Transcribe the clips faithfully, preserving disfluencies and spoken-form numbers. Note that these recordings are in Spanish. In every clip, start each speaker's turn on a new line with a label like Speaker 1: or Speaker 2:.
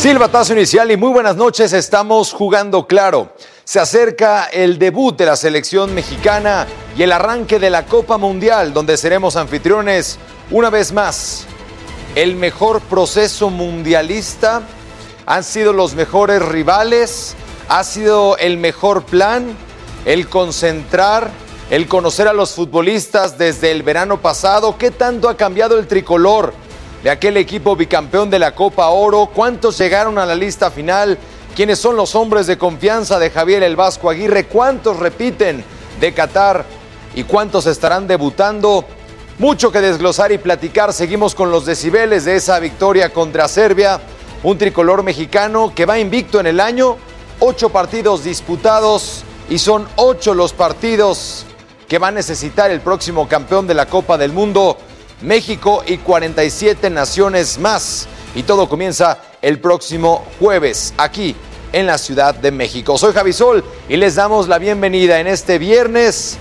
Speaker 1: Silbatazo inicial y muy buenas noches, estamos jugando claro. Se acerca el debut de la selección mexicana y el arranque de la Copa Mundial, donde seremos anfitriones una vez más. El mejor proceso mundialista, han sido los mejores rivales, ha sido el mejor plan, el concentrar, el conocer a los futbolistas desde el verano pasado. ¿Qué tanto ha cambiado el tricolor de aquel equipo bicampeón de la Copa Oro? ¿Cuántos llegaron a la lista final? ¿Quiénes son los hombres de confianza de Javier el Vasco Aguirre? ¿Cuántos repiten de Qatar? ¿Y cuántos estarán debutando? Mucho que desglosar y platicar. Seguimos con los decibeles de esa victoria contra Serbia. Un tricolor mexicano que va invicto en el año. Ocho partidos disputados y son ocho los partidos que va a necesitar el próximo campeón de la Copa del Mundo, México, y cuarenta y siete naciones más. Y todo comienza el próximo jueves aquí en la Ciudad de México. Soy Javi Sol y les damos la bienvenida en este viernes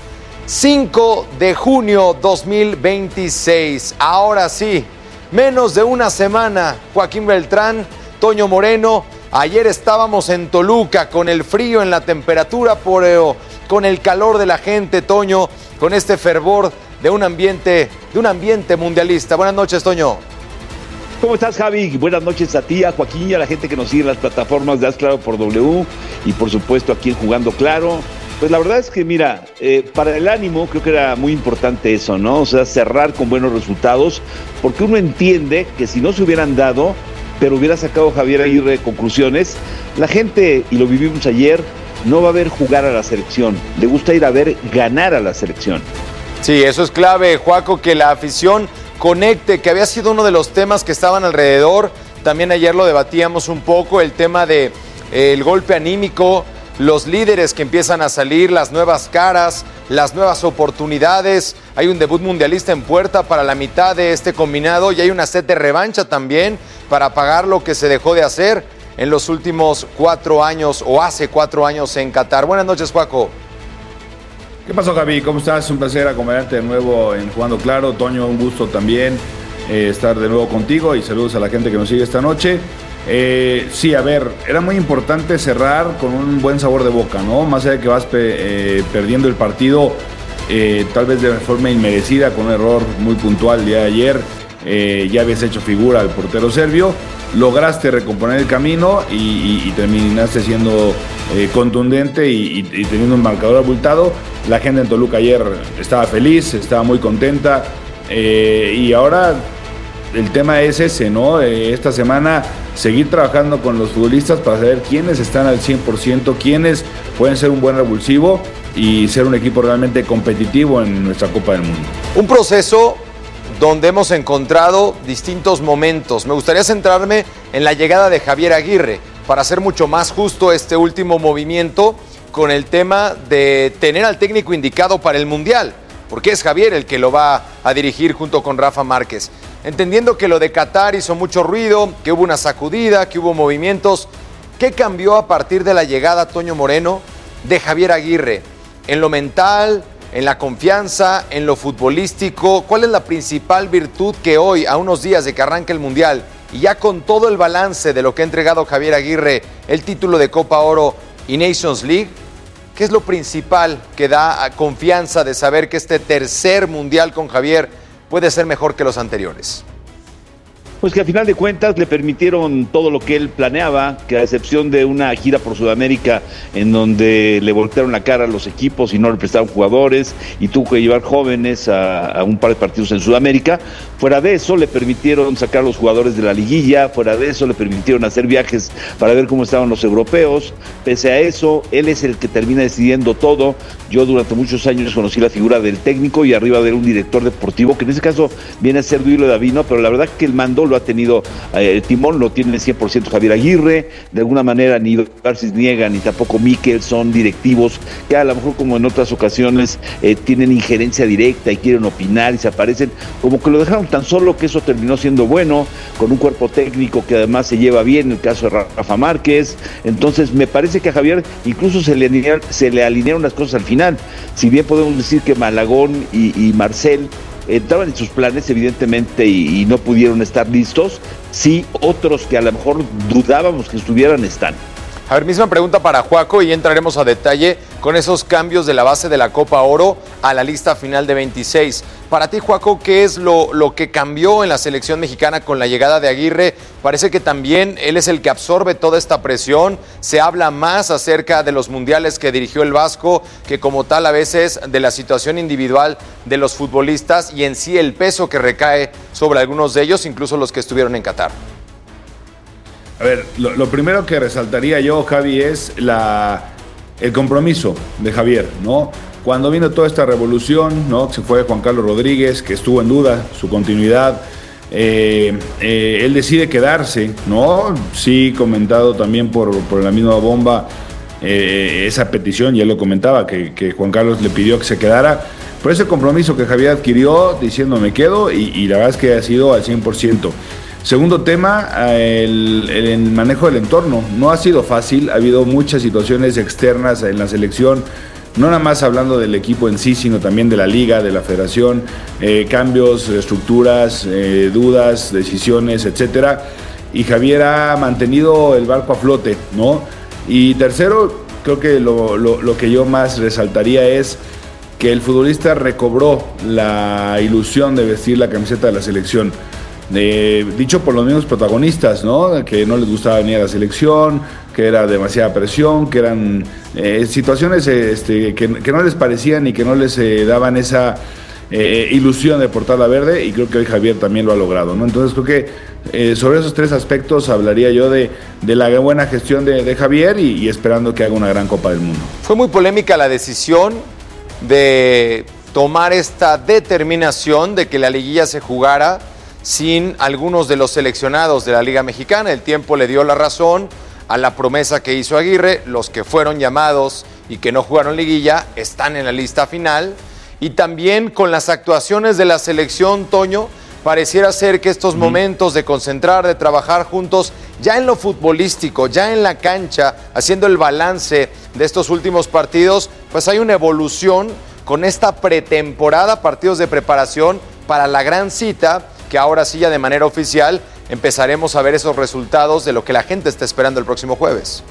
Speaker 1: cinco de junio dos mil veintiséis. Ahora sí, menos de una semana, Joaquín Beltrán, Toño Moreno. Ayer estábamos en Toluca con el frío en la temperatura, pero con el calor de la gente, Toño, con este fervor de un ambiente, de un ambiente mundialista. Buenas noches, Toño.
Speaker 2: ¿Cómo estás, Javi? Buenas noches a ti, a Joaquín y a la gente que nos sigue en las plataformas de Haz Claro por W y por supuesto aquí en Jugando Claro. Pues la verdad es que, mira, eh, para el ánimo creo que era muy importante eso, ¿no? O sea, cerrar con buenos resultados, porque uno entiende que si no se hubieran dado, pero hubiera sacado Javier Aguirre conclusiones, la gente, y lo vivimos ayer, no va a ver jugar a la selección, le gusta ir a ver ganar a la selección.
Speaker 1: Sí, eso es clave, Joaco, que la afición conecte, que había sido uno de los temas que estaban alrededor. También ayer lo debatíamos un poco, el tema de eh, el golpe anímico, los líderes que empiezan a salir, las nuevas caras, las nuevas oportunidades. Hay un debut mundialista en puerta para la mitad de este combinado y hay una sed de revancha también para pagar lo que se dejó de hacer en los últimos cuatro años o hace cuatro años en Qatar. Buenas noches, Joaco.
Speaker 3: ¿Qué pasó, Javi? ¿Cómo estás? Un placer acompañarte de nuevo en Jugando Claro. Toño, un gusto también eh, estar de nuevo contigo y saludos a la gente que nos sigue esta noche. Eh, sí, a ver, era muy importante cerrar con un buen sabor de boca, ¿no? Más allá de que vas pe eh, perdiendo el partido, eh, tal vez de forma inmerecida, con un error muy puntual el día de ayer, eh, ya habías hecho figura al portero serbio, lograste recomponer el camino y, y, y terminaste siendo eh, contundente y, y, y teniendo un marcador abultado. La gente en Toluca ayer estaba feliz, estaba muy contenta eh, y ahora el tema es ese, ¿no? Eh, esta semana seguir trabajando con los futbolistas para saber quiénes están al cien por ciento, quiénes pueden ser un buen revulsivo y ser un equipo realmente competitivo en nuestra Copa del Mundo.
Speaker 1: Un proceso donde hemos encontrado distintos momentos. Me gustaría centrarme en la llegada de Javier Aguirre para hacer mucho más justo este último movimiento con el tema de tener al técnico indicado para el Mundial, porque es Javier el que lo va a dirigir junto con Rafa Márquez. Entendiendo que lo de Qatar hizo mucho ruido, que hubo una sacudida, que hubo movimientos. ¿Qué cambió a partir de la llegada, Toño Moreno, de Javier Aguirre? En lo mental, en la confianza, en lo futbolístico. ¿Cuál es la principal virtud que hoy, a unos días de que arranque el Mundial, y ya con todo el balance de lo que ha entregado Javier Aguirre, el título de Copa Oro y Nations League, qué es lo principal que da confianza de saber que este tercer Mundial con Javier puede ser mejor que los anteriores?
Speaker 2: Pues que al final de cuentas le permitieron todo lo que él planeaba, que a excepción de una gira por Sudamérica en donde le voltearon la cara a los equipos y no le prestaron jugadores y tuvo que llevar jóvenes a, a un par de partidos en Sudamérica, fuera de eso le permitieron sacar a los jugadores de la liguilla, fuera de eso le permitieron hacer viajes para ver cómo estaban los europeos. Pese a eso, él es el que termina decidiendo todo. Yo durante muchos años conocí la figura del técnico y arriba de él un director deportivo, que en ese caso viene a ser Duilo Davino, pero la verdad que el mando lo ha tenido, eh, el timón lo tiene el cien por ciento Javier Aguirre. De alguna manera ni Garcís Niega ni tampoco Mikel son directivos que a lo mejor, como en otras ocasiones, eh, tienen injerencia directa y quieren opinar y se aparecen, como que lo dejaron tan solo que eso terminó siendo bueno, con un cuerpo técnico que además se lleva bien, en el caso de Rafa Márquez. Entonces me parece que a Javier incluso se le alinearon, se le alinearon las cosas al final, si bien podemos decir que Malagón y, y Marcel entraban en sus planes evidentemente y, y no pudieron estar listos, sí otros que a lo mejor dudábamos que estuvieran están.
Speaker 1: A ver, misma pregunta para Juaco y entraremos a detalle con esos cambios de la base de la Copa Oro a la lista final de veintiséis. Para ti, Juaco, ¿qué es lo, lo que cambió en la selección mexicana con la llegada de Aguirre? Parece que también él es el que absorbe toda esta presión. Se habla más acerca de los mundiales que dirigió el Vasco que como tal a veces de la situación individual de los futbolistas y en sí el peso que recae sobre algunos de ellos, incluso los que estuvieron en Qatar.
Speaker 3: A ver, lo, lo primero que resaltaría yo, Javi, es la, el compromiso de Javier, ¿no? Cuando vino toda esta revolución, ¿no? Se fue Juan Carlos Rodríguez, que estuvo en duda su continuidad. Eh, eh, él decide quedarse, ¿no? Sí, comentado también por, por la misma Bomba eh, esa petición, ya lo comentaba, que, que Juan Carlos le pidió que se quedara. Pero ese compromiso que Javier adquirió diciendo me quedo y, y la verdad es que ha sido al cien por ciento. Segundo tema, el, el manejo del entorno. No ha sido fácil, ha habido muchas situaciones externas en la selección, no nada más hablando del equipo en sí, sino también de la liga, de la federación, eh, cambios, estructuras, eh, dudas, decisiones, etcétera. Y Javier ha mantenido el barco a flote, ¿no? Y tercero, creo que lo, lo, lo que yo más resaltaría es que el futbolista recobró la ilusión de vestir la camiseta de la selección. Eh, dicho por los mismos protagonistas, ¿no? Que no les gustaba venir a la selección, que era demasiada presión, que eran eh, situaciones este, que, que no les parecían y que no les eh, daban esa eh, ilusión de portar la verde, y creo que hoy Javier también lo ha logrado, ¿no? Entonces creo que eh, sobre esos tres aspectos hablaría yo de, de la buena gestión de, de Javier y, y esperando que haga una gran Copa del Mundo.
Speaker 1: Fue muy polémica la decisión de tomar esta determinación de que la liguilla se jugara sin algunos de los seleccionados de la Liga Mexicana. El tiempo le dio la razón a la promesa que hizo Aguirre. Los que fueron llamados y que no jugaron liguilla están en la lista final. Y también con las actuaciones de la selección, Toño, pareciera ser que estos momentos de concentrar, de trabajar juntos, ya en lo futbolístico, ya en la cancha, haciendo el balance de estos últimos partidos, pues hay una evolución con esta pretemporada, partidos de preparación para la gran cita, que ahora sí ya de manera oficial empezaremos a ver esos resultados de lo que la gente está esperando el próximo jueves.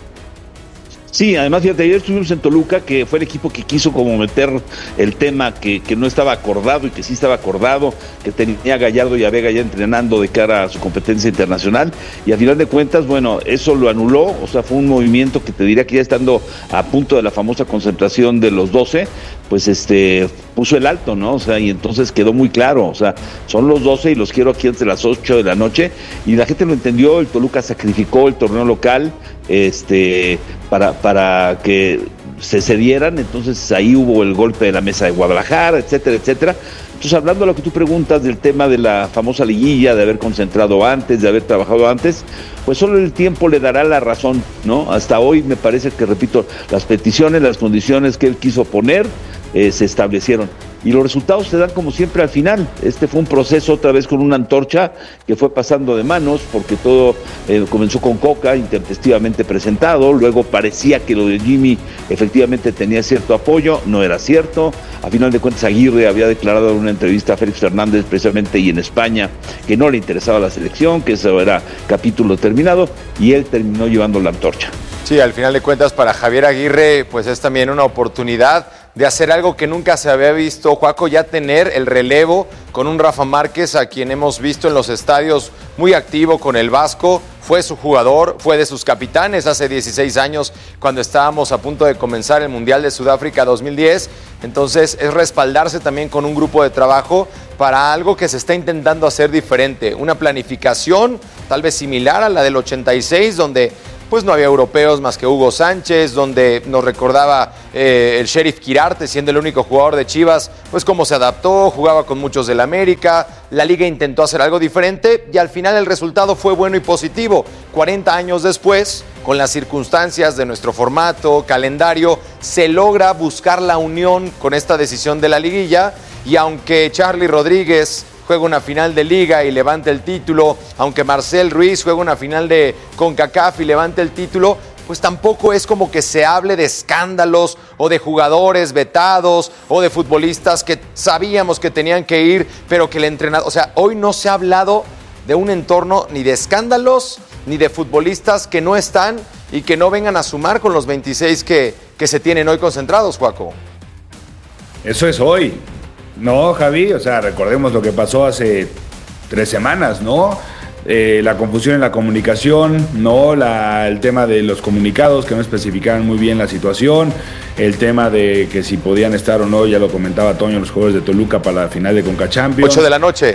Speaker 2: Sí, además, fíjate, ayer estuvimos en Toluca, que fue el equipo que quiso como meter el tema que, que no estaba acordado y que sí estaba acordado, que tenía a Gallardo y a Vega ya entrenando de cara a su competencia internacional, y a final de cuentas, bueno, eso lo anuló. O sea, fue un movimiento que te diría que ya estando a punto de la famosa concentración de los doce, pues este puso el alto, ¿no? O sea, y entonces quedó muy claro, o sea, son los doce y los quiero aquí entre las ocho de la noche, y la gente lo entendió. El Toluca sacrificó el torneo local este para, para que se cedieran, entonces ahí hubo el golpe de la mesa de Guadalajara, etcétera, etcétera. Entonces, hablando de lo que tú preguntas del tema de la famosa liguilla, de haber concentrado antes, de haber trabajado antes, pues solo el tiempo le dará la razón, ¿no? Hasta hoy me parece que, repito, las peticiones, las condiciones que él quiso poner, eh, se establecieron. Y los resultados se dan como siempre al final. Este fue un proceso otra vez con una antorcha que fue pasando de manos, porque todo eh, comenzó con Coca, intempestivamente presentado. Luego parecía que lo de Jimmy efectivamente tenía cierto apoyo, no era cierto. A final de cuentas, Aguirre había declarado en una entrevista a Félix Fernández precisamente y en España que no le interesaba la selección, que eso era capítulo terminado, y él terminó llevando la antorcha.
Speaker 1: Sí, al final de cuentas para Javier Aguirre pues es también una oportunidad de hacer algo que nunca se había visto, Juaco, ya tener el relevo con un Rafa Márquez, a quien hemos visto en los estadios muy activo con el Vasco. Fue su jugador, fue de sus capitanes hace dieciséis años cuando estábamos a punto de comenzar el Mundial de Sudáfrica dos mil diez. Entonces es respaldarse también con un grupo de trabajo para algo que se está intentando hacer diferente. Una planificación tal vez similar a la del ochenta y seis, donde pues no había europeos más que Hugo Sánchez, donde nos recordaba eh, el Sheriff Quirarte siendo el único jugador de Chivas, pues cómo se adaptó, jugaba con muchos del América, la liga intentó hacer algo diferente y al final el resultado fue bueno y positivo. cuarenta años después, con las circunstancias de nuestro formato, calendario, se logra buscar la unión con esta decisión de la liguilla, y aunque Charly Rodríguez juega una final de Liga y levante el título, aunque Marcel Ruiz juega una final de CONCACAF y levante el título, pues tampoco es como que se hable de escándalos o de jugadores vetados o de futbolistas que sabíamos que tenían que ir, pero que el entrenador, o sea, hoy no se ha hablado de un entorno ni de escándalos, ni de futbolistas que no están y que no vengan a sumar con los veintiséis que, que se tienen hoy concentrados, Joaco.
Speaker 3: Eso es hoy, ¿no, Javi? O sea, recordemos lo que pasó hace tres semanas, ¿no? Eh, la confusión en la comunicación, ¿no? La, el tema de los comunicados que no especificaban muy bien la situación, el tema de que si podían estar o no, ya lo comentaba Toño, los jugadores de Toluca para la final de Conca Champions.
Speaker 1: ocho de la noche.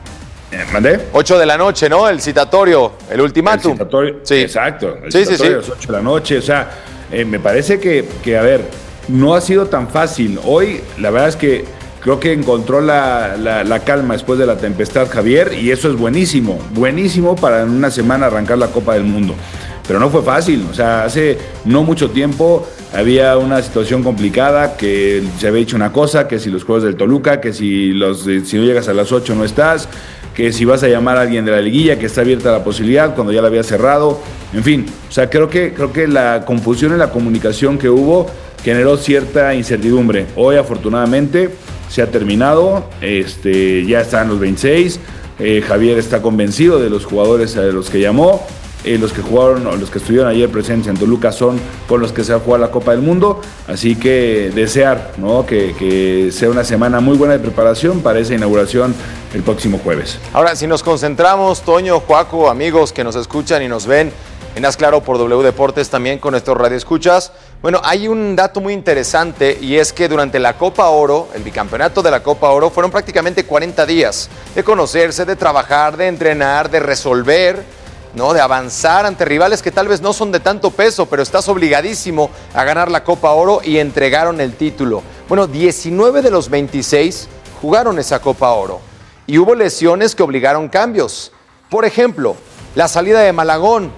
Speaker 3: Eh, ¿Mandé?
Speaker 1: ocho de la noche, ¿no? El citatorio, el ultimátum.
Speaker 3: El citatorio,
Speaker 1: sí.
Speaker 3: Exacto. El
Speaker 1: sí,
Speaker 3: citatorio
Speaker 1: sí, sí.
Speaker 3: a las ocho de la noche. O sea, eh, me parece que, que, a ver, no ha sido tan fácil. Hoy, la verdad es que creo que encontró la, la, la calma después de la tempestad Javier, y eso es buenísimo. Buenísimo para en una semana arrancar la Copa del Mundo. Pero no fue fácil. O sea, hace no mucho tiempo había una situación complicada, que se había dicho una cosa, que si los juegos del Toluca, que si, los, si no llegas a las ocho no estás, que si vas a llamar a alguien de la liguilla, que está abierta la posibilidad cuando ya la había cerrado, en fin, o sea, creo que, creo que la confusión en la comunicación que hubo generó cierta incertidumbre. Hoy, afortunadamente, se ha terminado, este, ya están los veintiséis, eh, Javier está convencido de los jugadores a los que llamó, eh, los que jugaron o los que estuvieron ayer presentes en Toluca son con los que se va a jugar la Copa del Mundo, así que desear, ¿no? que, que sea una semana muy buena de preparación para esa inauguración el próximo jueves.
Speaker 1: Ahora, si nos concentramos, Toño, Joaco, amigos que nos escuchan y nos ven en Haz Claro por W Deportes, también con nuestros radioescuchas, bueno, hay un dato muy interesante, y es que durante la Copa Oro, el bicampeonato de la Copa Oro, fueron prácticamente cuarenta días de conocerse, de trabajar, de entrenar, de resolver, ¿no? De avanzar ante rivales que tal vez no son de tanto peso, pero estás obligadísimo a ganar la Copa Oro, y entregaron el título. Bueno, diecinueve de los veintiséis jugaron esa Copa Oro, y hubo lesiones que obligaron cambios. Por ejemplo, la salida de Malagón,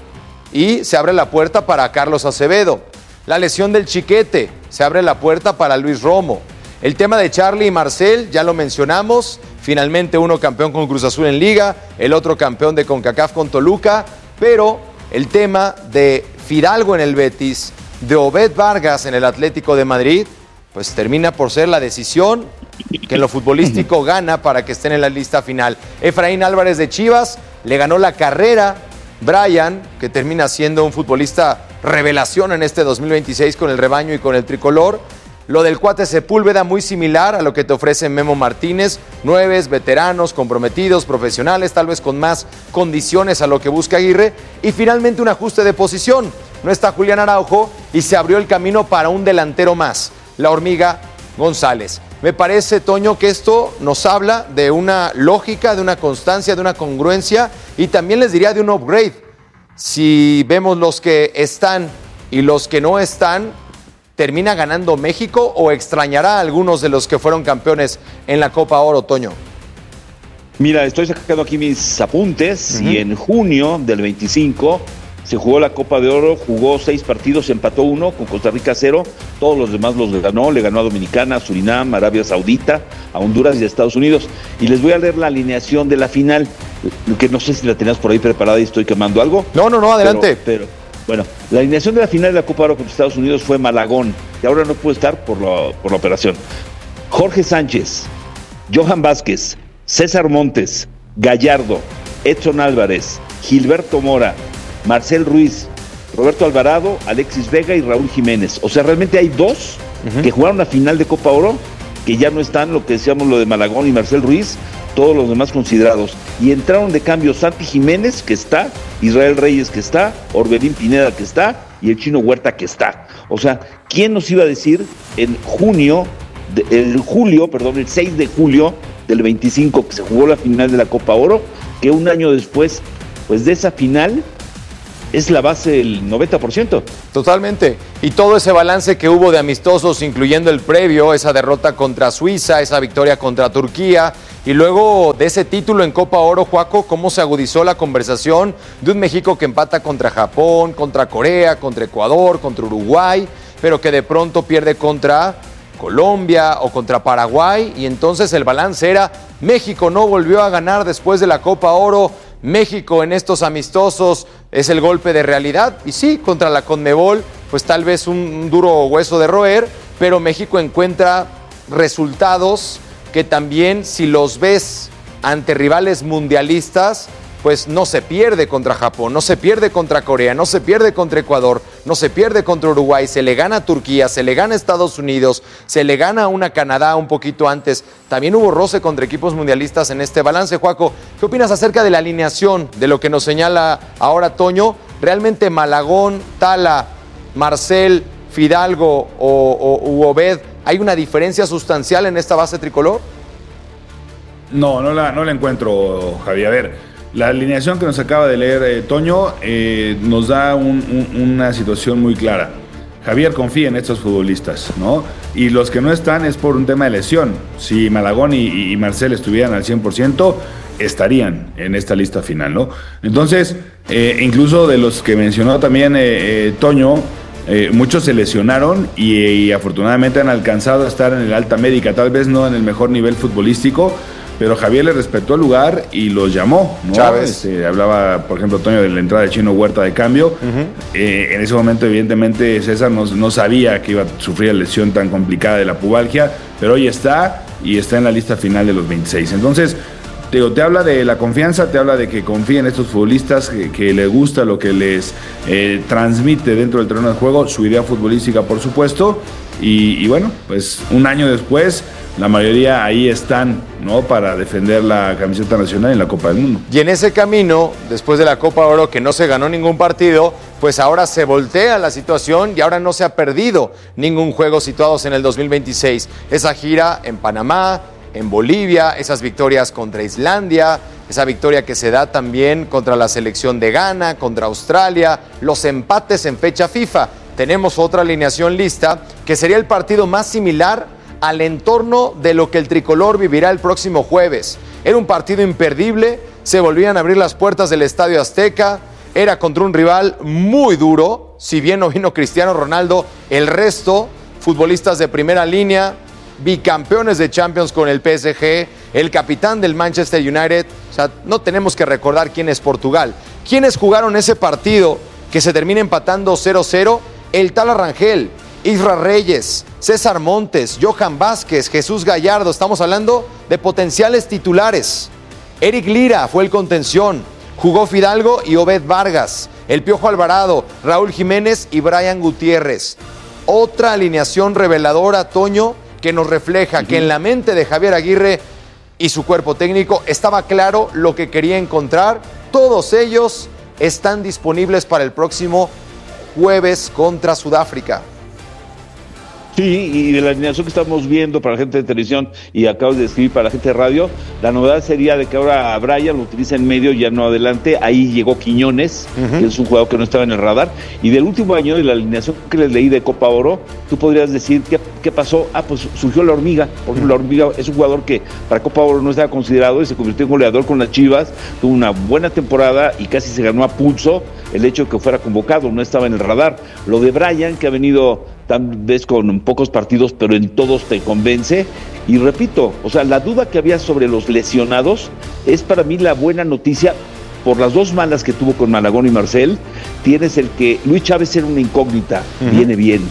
Speaker 1: y se abre la puerta para Carlos Acevedo. La lesión del Chiquete, se abre la puerta para Luis Romo. El tema de Charlie y Marcel, ya lo mencionamos. Finalmente uno campeón con Cruz Azul en Liga, el otro campeón de CONCACAF con Toluca. Pero el tema de Fidalgo en el Betis, de Obed Vargas en el Atlético de Madrid, pues termina por ser la decisión que en lo futbolístico gana para que estén en la lista final. Efraín Álvarez de Chivas le ganó la carrera Brian, que termina siendo un futbolista revelación en este dos mil veintiséis con el rebaño y con el tricolor. Lo del Cuate Sepúlveda, muy similar a lo que te ofrece Memo Martínez. Nueves, veteranos, comprometidos, profesionales, tal vez con más condiciones a lo que busca Aguirre. Y finalmente un ajuste de posición. No está Julián Araujo y se abrió el camino para un delantero más, la Hormiga González. Me parece, Toño, que esto nos habla de una lógica, de una constancia, de una congruencia, y también les diría de un upgrade. Si vemos los que están y los que no están, ¿termina ganando México o extrañará a algunos de los que fueron campeones en la Copa Oro, Toño?
Speaker 2: Mira, estoy sacando aquí mis apuntes,
Speaker 1: Uh-huh.
Speaker 2: y en junio del veinticinco se jugó la Copa de Oro, jugó seis partidos, empató uno con Costa Rica cero, todos los demás los ganó, le ganó a Dominicana, a Surinam, a Arabia Saudita, a Honduras y a Estados Unidos. Y les voy a leer la alineación de la final, que no sé si la tenías por ahí preparada y estoy quemando algo.
Speaker 1: No, no, no, adelante.
Speaker 2: Pero, pero bueno, la alineación de la final de la Copa de Oro contra Estados Unidos fue Malagón, que ahora no puede estar por, lo, por la operación. Jorge Sánchez, Johan Vázquez, César Montes, Gallardo, Edson Álvarez, Gilberto Mora, Marcel Ruiz, Roberto Alvarado, Alexis Vega y Raúl Jiménez. O sea, realmente hay dos uh-huh. que jugaron la final de Copa Oro, que ya no están, lo que decíamos, lo de Malagón y Marcel Ruiz, todos los demás considerados. Y entraron de cambio Santi Jiménez, que está, Israel Reyes, que está, Orbelín Pineda, que está, y el Chino Huerta, que está. O sea, ¿quién nos iba a decir en junio, de, el julio, perdón, el seis de julio del veinticinco, que se jugó la final de la Copa Oro, que un año después, pues de esa final, es la base del noventa por ciento.
Speaker 1: Totalmente. Y todo ese balance que hubo de amistosos, incluyendo el previo, esa derrota contra Suiza, esa victoria contra Turquía, y luego de ese título en Copa Oro, Joaco, cómo se agudizó la conversación de un México que empata contra Japón, contra Corea, contra Ecuador, contra Uruguay, pero que de pronto pierde contra Colombia o contra Paraguay, y entonces el balance era: México no volvió a ganar después de la Copa Oro. México en estos amistosos es el golpe de realidad, y sí, contra la CONMEBOL, pues tal vez un, un duro hueso de roer, pero México encuentra resultados que también, si los ves ante rivales mundialistas, pues no se pierde contra Japón, no se pierde contra Corea, no se pierde contra Ecuador, no se pierde contra Uruguay, se le gana a Turquía, se le gana a Estados Unidos, se le gana a una Canadá un poquito antes. También hubo roce contra equipos mundialistas en este balance. Juaco, ¿qué opinas acerca de la alineación, de lo que nos señala ahora Toño? ¿Realmente Malagón, Tala, Marcel, Fidalgo o, o u Obed, hay una diferencia sustancial en esta base tricolor?
Speaker 3: No, no la, no la encuentro, Javi. A ver, la alineación que nos acaba de leer eh, Toño eh, nos da un, un, una situación muy clara. Javier confía en estos futbolistas, ¿no? Y los que no están es por un tema de lesión. Si Malagón y, y Marcel estuvieran al cien por ciento, estarían en esta lista final, ¿no? Entonces, eh, incluso de los que mencionó también eh, eh, Toño, eh, muchos se lesionaron y, y afortunadamente han alcanzado a estar en el alta médica, tal vez no en el mejor nivel futbolístico, pero Javier le respetó el lugar y los llamó, ¿no?
Speaker 1: Chávez.
Speaker 3: Este, hablaba, por ejemplo, Toño, de la entrada de Chino Huerta de cambio. Uh-huh. Eh, en ese momento, evidentemente, César no, no sabía que iba a sufrir la lesión tan complicada de la pubalgia, pero hoy está y está en la lista final de los veintiséis. Entonces, te, digo, te habla de la confianza, te habla de que confía en estos futbolistas, que, que le gusta lo que les eh, transmite dentro del terreno de juego, su idea futbolística, por supuesto. Y, y bueno, pues un año después, la mayoría ahí están, ¿no?, para defender la camiseta nacional en la Copa del Mundo.
Speaker 1: Y en ese camino, después de la Copa Oro, que no se ganó ningún partido, pues ahora se voltea la situación y ahora no se ha perdido ningún juego situados en el dos mil veintiséis. Esa gira en Panamá, en Bolivia, esas victorias contra Islandia, esa victoria que se da también contra la selección de Ghana, contra Australia, los empates en fecha FIFA. Tenemos otra alineación lista, que sería el partido más similar al entorno de lo que el tricolor vivirá el próximo jueves. Era un partido imperdible, se volvían a abrir las puertas del Estadio Azteca, era contra un rival muy duro, si bien no vino Cristiano Ronaldo, el resto, futbolistas de primera línea, bicampeones de Champions con el P S G, el capitán del Manchester United. O sea, no tenemos que recordar quién es Portugal. ¿Quiénes jugaron ese partido que se termina empatando cero cero? El Tala Rangel, Isra Reyes, César Montes, Johan Vázquez, Jesús Gallardo. Estamos hablando de potenciales titulares. Eric Lira fue el contención. Jugó Fidalgo y Obed Vargas, el Piojo Alvarado, Raúl Jiménez y Brian Gutiérrez. Otra alineación reveladora, Toño, que nos refleja uh-huh. que en la mente de Javier Aguirre y su cuerpo técnico estaba claro lo que quería encontrar. Todos ellos están disponibles para el próximo jueves contra Sudáfrica.
Speaker 2: Sí, y de la alineación que estamos viendo para la gente de televisión y acabas de escribir para la gente de radio, la novedad sería de que ahora a Brian lo utiliza en medio, ya no adelante. Ahí llegó Quiñones, uh-huh. que es un jugador que no estaba en el radar. Y del último año de la alineación que les leí de Copa Oro, tú podrías decir, ¿qué, qué pasó? Ah, pues surgió la Hormiga. Por ejemplo, la Hormiga es un jugador que para Copa Oro no estaba considerado y se convirtió en goleador con las Chivas. Tuvo una buena temporada y casi se ganó a pulso el hecho de que fuera convocado, no estaba en el radar. Lo de Brian, que ha venido tal vez con pocos partidos, pero en todos te convence. Y repito, o sea, la duda que había sobre los lesionados es para mí la buena noticia. Por las dos malas que tuvo con Malagón y Marcel, tienes el que Luis Chávez era una incógnita, uh-huh. viene bien.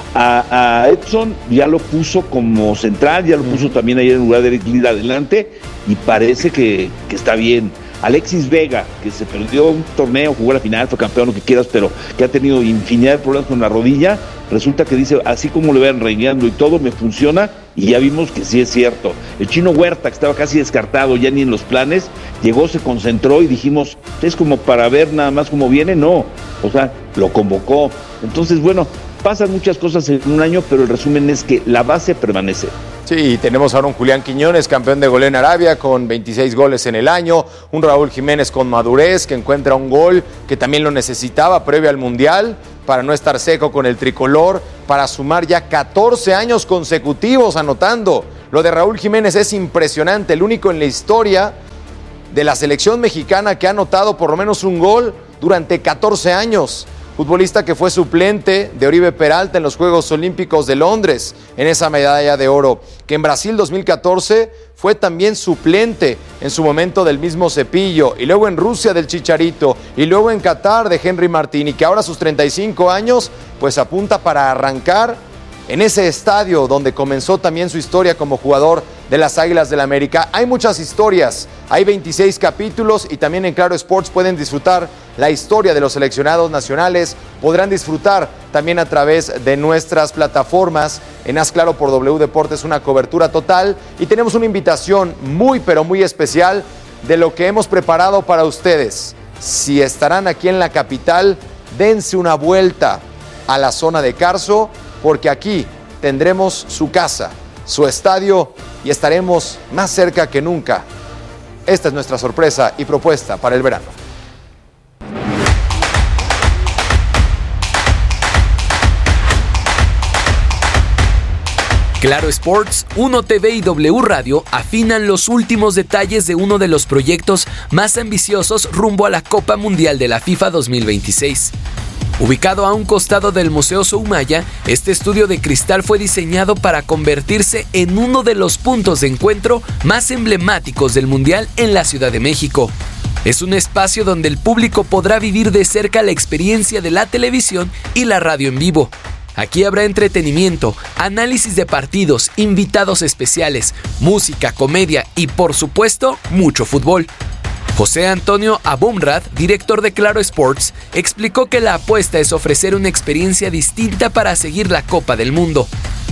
Speaker 2: A, a Edson ya lo puso como central, ya lo uh-huh. puso también ayer en lugar de Eric Lira adelante, y parece que, que está bien. Alexis Vega, que se perdió un torneo, jugó la final, fue campeón, lo que quieras, pero que ha tenido infinidad de problemas con la rodilla, resulta que dice, así como lo vean rengueando y todo, me funciona, y ya vimos que sí es cierto. El Chino Huerta, que estaba casi descartado, ya ni en los planes, llegó, se concentró y dijimos, es como para ver nada más cómo viene, no, o sea, lo convocó. Entonces, bueno, pasan muchas cosas en un año, pero el resumen es que la base permanece.
Speaker 1: Sí, tenemos ahora un Julián Quiñones, campeón de goleo en Arabia, con veintiséis goles en el año, un Raúl Jiménez con madurez, que encuentra un gol que también lo necesitaba previo al Mundial, para no estar seco con el tricolor, para sumar ya catorce años consecutivos anotando. Lo de Raúl Jiménez es impresionante, el único en la historia de la selección mexicana que ha anotado por lo menos un gol durante catorce años. Futbolista que fue suplente de Oribe Peralta en los Juegos Olímpicos de Londres, en esa medalla de oro, que en Brasil dos mil catorce fue también suplente en su momento del mismo Cepillo, y luego en Rusia del Chicharito, y luego en Qatar de Henry Martín, y que ahora a sus treinta y cinco años pues apunta para arrancar en ese estadio donde comenzó también su historia como jugador de las Águilas del América. Hay muchas historias, hay veintiséis capítulos y también en Claro Sports pueden disfrutar la historia de los seleccionados nacionales. Podrán disfrutar también a través de nuestras plataformas. En Haz Claro por W Deportes una cobertura total y tenemos una invitación muy pero muy especial de lo que hemos preparado para ustedes. Si estarán aquí en la capital, dense una vuelta a la zona de Carso, porque aquí tendremos su casa, su estadio y estaremos más cerca que nunca. Esta es nuestra sorpresa y propuesta para el verano.
Speaker 4: Claro Sports, Uno T V y W Radio afinan los últimos detalles de uno de los proyectos más ambiciosos rumbo a la Copa Mundial de la FIFA dos mil veintiséis. Ubicado a un costado del Museo Soumaya, este estudio de cristal fue diseñado para convertirse en uno de los puntos de encuentro más emblemáticos del Mundial en la Ciudad de México. Es un espacio donde el público podrá vivir de cerca la experiencia de la televisión y la radio en vivo. Aquí habrá entretenimiento, análisis de partidos, invitados especiales, música, comedia y, por supuesto, mucho fútbol. José Antonio Abumrad, director de Claro Sports, explicó que la apuesta es ofrecer una experiencia distinta para seguir la Copa del Mundo.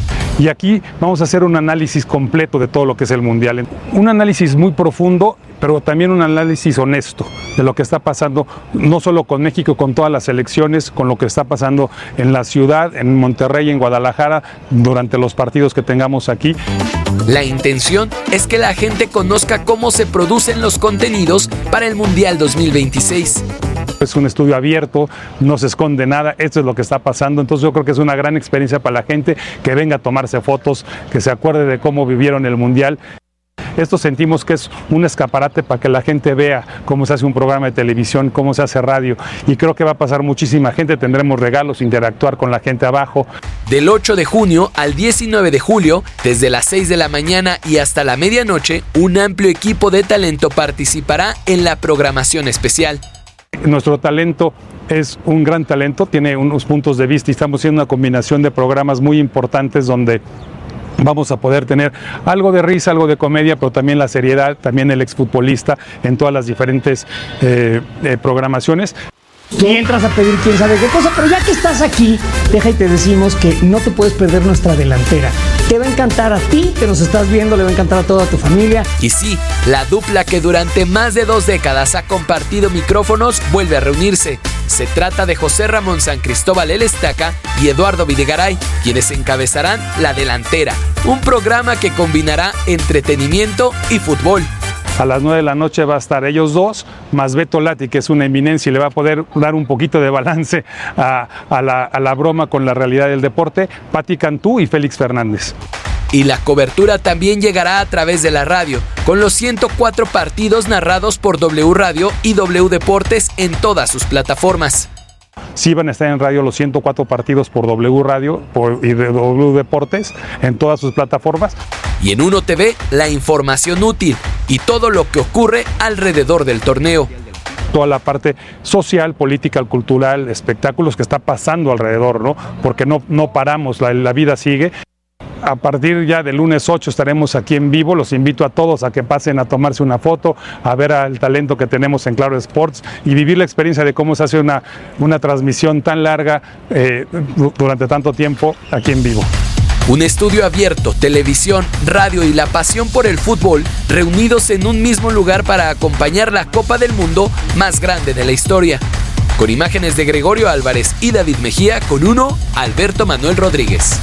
Speaker 5: Y aquí vamos a hacer un análisis completo de todo lo que es el Mundial. Un análisis muy profundo, pero también un análisis honesto de lo que está pasando, no solo con México, con todas las selecciones, con lo que está pasando en la ciudad, en Monterrey, en Guadalajara, durante los partidos que tengamos aquí.
Speaker 4: La intención es que la gente conozca cómo se producen los contenidos para el Mundial dos mil veintiséis.
Speaker 5: Es un estudio abierto, no se esconde nada, esto es lo que está pasando, entonces yo creo que es una gran experiencia para la gente que venga a tomarse fotos, que se acuerde de cómo vivieron el Mundial. Esto sentimos que es un escaparate para que la gente vea cómo se hace un programa de televisión, cómo se hace radio, y creo que va a pasar muchísima gente, tendremos regalos, interactuar con la gente abajo.
Speaker 4: Del ocho de junio al diecinueve de julio, desde las seis de la mañana y hasta la medianoche, un amplio equipo de talento participará en la programación especial.
Speaker 5: Nuestro talento es un gran talento, tiene unos puntos de vista y estamos haciendo una combinación de programas muy importantes donde vamos a poder tener algo de risa, algo de comedia, pero también la seriedad, también el exfutbolista en todas las diferentes eh, eh, programaciones.
Speaker 6: Que entras a pedir quién sabe qué cosa, pero ya que estás aquí, deja y te decimos que no te puedes perder nuestra delantera. Te va a encantar a ti, que nos estás viendo, le va a encantar a toda tu familia.
Speaker 4: Y sí, la dupla que durante más de dos décadas ha compartido micrófonos vuelve a reunirse. Se trata de José Ramón San Cristóbal El Estaca y Eduardo Videgaray, quienes encabezarán La Delantera, un programa que combinará entretenimiento y fútbol.
Speaker 5: A las nueve de la noche va a estar ellos dos, más Beto Lati, que es una eminencia y le va a poder dar un poquito de balance a, a, la, a la broma con la realidad del deporte, Pati Cantú y Félix Fernández.
Speaker 4: Y la cobertura también llegará a través de la radio, con los ciento cuatro partidos narrados por W Radio y W Deportes en todas sus plataformas.
Speaker 5: Sí van a estar en radio los ciento cuatro partidos por W Radio por, y de W Deportes en todas sus plataformas.
Speaker 4: Y en Uno T V, la información útil y todo lo que ocurre alrededor del torneo.
Speaker 5: Toda la parte social, política, cultural, espectáculos que está pasando alrededor, ¿no? Porque no, no paramos, la, la vida sigue. A partir ya del lunes ocho estaremos aquí en vivo, los invito a todos a que pasen a tomarse una foto, a ver al talento que tenemos en Claro Sports y vivir la experiencia de cómo se hace una, una transmisión tan larga eh, durante tanto tiempo aquí en vivo.
Speaker 4: Un estudio abierto, televisión, radio y la pasión por el fútbol reunidos en un mismo lugar para acompañar la Copa del Mundo más grande de la historia. Con imágenes de Gregorio Álvarez y David Mejía, con uno, Alberto Manuel Rodríguez.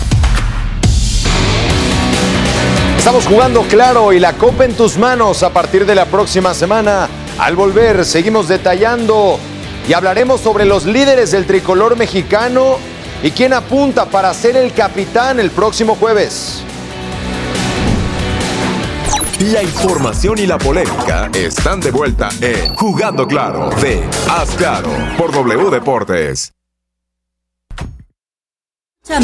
Speaker 1: Estamos jugando Claro y la Copa en tus manos a partir de la próxima semana. Al volver, seguimos detallando y hablaremos sobre los líderes del tricolor mexicano y quién apunta para ser el capitán el próximo jueves.
Speaker 7: La información y la polémica están de vuelta en Jugando Claro de Haz Claro por W Deportes.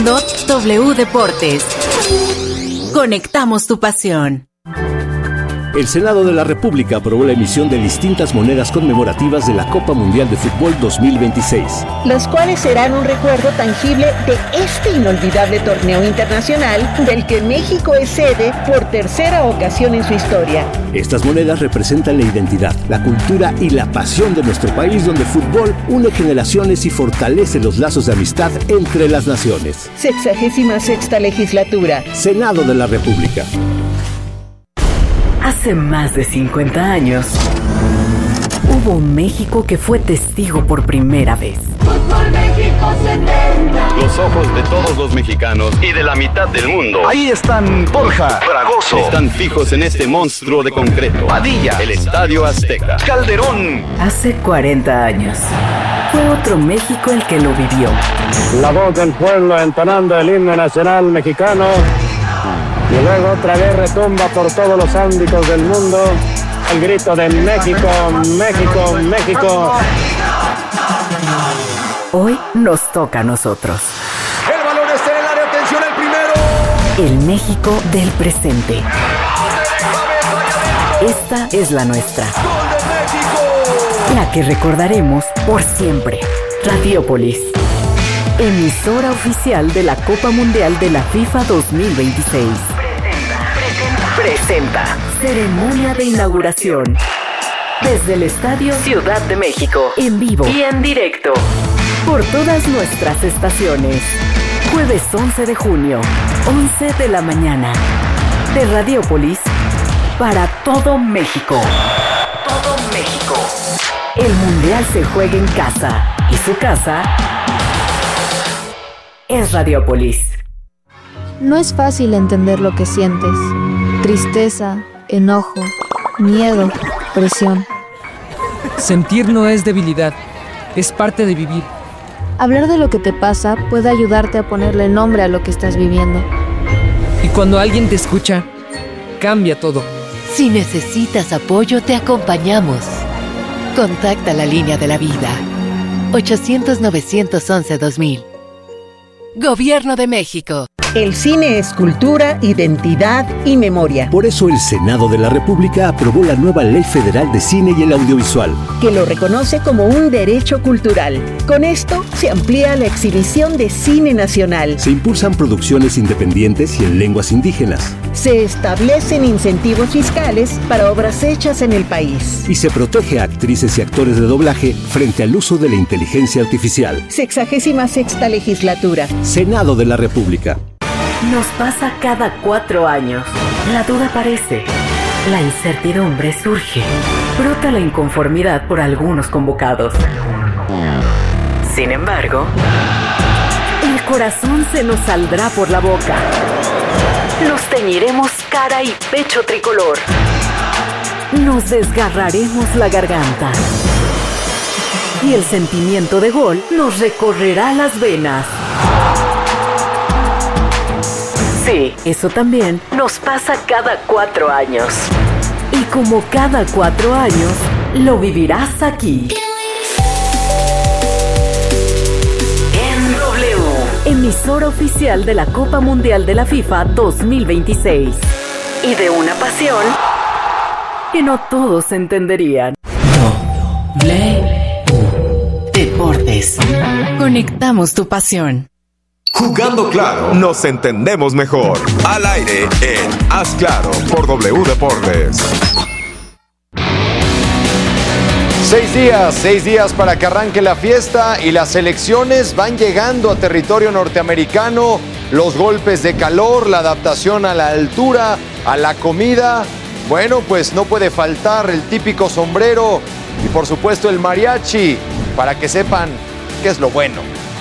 Speaker 8: W Deportes. Conectamos tu pasión. El Senado de la República aprobó la emisión de distintas monedas conmemorativas de la Copa Mundial de Fútbol dos mil veintiséis.
Speaker 9: Las cuales serán un recuerdo tangible de este inolvidable torneo internacional del que México es sede por tercera ocasión en su historia.
Speaker 8: Estas monedas representan la identidad, la cultura y la pasión de nuestro país, donde el fútbol une generaciones y fortalece los lazos de amistad entre las naciones.
Speaker 9: Sexagésima sexta legislatura.
Speaker 8: Senado de la República.
Speaker 10: Hace más de cincuenta años, hubo un México que fue testigo por primera vez.
Speaker 11: Fútbol México setenta.
Speaker 12: Los ojos de todos los mexicanos y de la mitad del mundo.
Speaker 13: Ahí están Borja,
Speaker 12: Fragoso. Están fijos en este monstruo de concreto.
Speaker 13: Padilla.
Speaker 12: El Estadio Azteca.
Speaker 13: Calderón.
Speaker 10: Hace cuarenta años, fue otro México el que lo vivió.
Speaker 14: La voz del pueblo entonando el himno nacional mexicano. Y luego otra vez retumba por todos los ámbitos del mundo el grito de México, México, México.
Speaker 10: Hoy nos toca a nosotros.
Speaker 1: El balón está en el área, atención al primero.
Speaker 10: El México del presente. Esta es la nuestra.
Speaker 1: ¡Gol de México!
Speaker 10: La que recordaremos por siempre. Radiopolis, emisora oficial de la Copa Mundial de la FIFA dos mil veintiséis. Presenta ceremonia de inauguración desde el Estadio Ciudad de México, en vivo y en directo por todas nuestras estaciones. Jueves once de junio, once de la mañana, de Radiopolis para todo México. Todo México. El Mundial se juega en casa y su casa es Radiopolis.
Speaker 15: No es fácil entender lo que sientes. Tristeza, enojo, miedo, presión.
Speaker 16: Sentir no es debilidad, es parte de vivir.
Speaker 15: Hablar de lo que te pasa puede ayudarte a ponerle nombre a lo que estás viviendo.
Speaker 16: Y cuando alguien te escucha, cambia todo.
Speaker 17: Si necesitas apoyo, te acompañamos. Contacta la línea de la vida. ochocientos, novecientos once, dos mil. Gobierno de México.
Speaker 9: El cine es cultura, identidad y memoria.
Speaker 8: Por eso el Senado de la República aprobó la nueva Ley Federal de Cine y el Audiovisual,
Speaker 9: que lo reconoce como un derecho cultural. Con esto se amplía la exhibición de cine nacional.
Speaker 8: Se impulsan producciones independientes y en lenguas indígenas.
Speaker 9: Se establecen incentivos fiscales para obras hechas en el país.
Speaker 8: Y se protege a actrices y actores de doblaje frente al uso de la inteligencia artificial.
Speaker 9: Sexagésima sexta legislatura.
Speaker 8: Senado de la República.
Speaker 10: Nos pasa cada cuatro años. La duda aparece. La incertidumbre surge. Brota la inconformidad por algunos convocados. Sin embargo, el corazón se nos saldrá por la boca. Nos teñiremos cara y pecho tricolor. Nos desgarraremos la garganta. Y el sentimiento de gol nos recorrerá las venas. Sí, eso también nos pasa cada cuatro años. Y como cada cuatro años, lo vivirás aquí. En W, emisora oficial de la Copa Mundial de la FIFA dos mil veintiséis. Y de una pasión que no todos entenderían.
Speaker 17: W Deportes. Conectamos tu pasión.
Speaker 7: Jugando Claro, nos entendemos mejor. Al aire en Haz Claro por W Deportes.
Speaker 1: Seis días, seis días para que arranque la fiesta y las selecciones van llegando a territorio norteamericano. Los golpes de calor, la adaptación a la altura, a la comida. Bueno, pues no puede faltar el típico sombrero y por supuesto el mariachi para que sepan qué es lo bueno.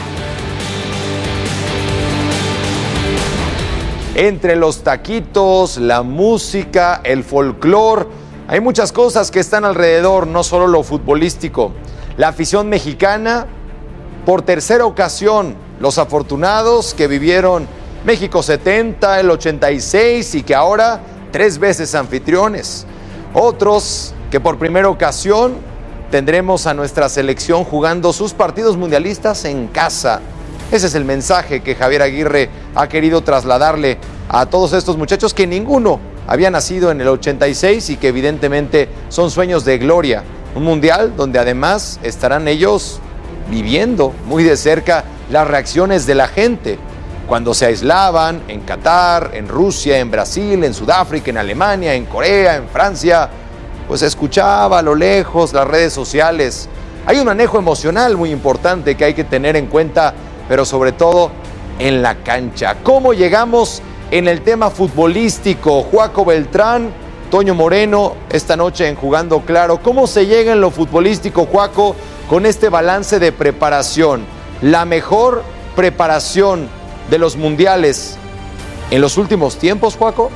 Speaker 1: Entre los taquitos, la música, el folclor, hay muchas cosas que están alrededor, no solo lo futbolístico. La afición mexicana, por tercera ocasión, los afortunados que vivieron México setenta, el ochenta y seis y que ahora tres veces anfitriones. Otros que por primera ocasión tendremos a nuestra selección jugando sus partidos mundialistas en casa. Ese es el mensaje que Javier Aguirre ha querido trasladarle a todos estos muchachos que ninguno había nacido en el ochenta y seis y que evidentemente son sueños de gloria. Un mundial donde además estarán ellos viviendo muy de cerca las reacciones de la gente. Cuando se aislaban en Qatar, en Rusia, en Brasil, en Sudáfrica, en Alemania, en Corea, en Francia, pues escuchaba a lo lejos las redes sociales. Hay un manejo emocional muy importante que hay que tener en cuenta, pero sobre todo en la cancha. ¿Cómo llegamos en el tema futbolístico? Juaco Beltrán, Toño Moreno, esta noche en Jugando Claro. ¿Cómo se llega en lo futbolístico, Juaco, con este balance de preparación? La mejor preparación de los mundiales en los últimos tiempos, Juaco.